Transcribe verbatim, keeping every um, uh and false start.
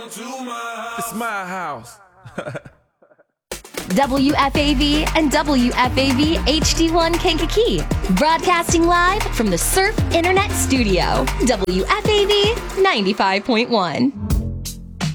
It's my house. W F A V and W F A V H D one Kankakee, broadcasting live from the Surf Internet Studio. W F A V ninety-five point one.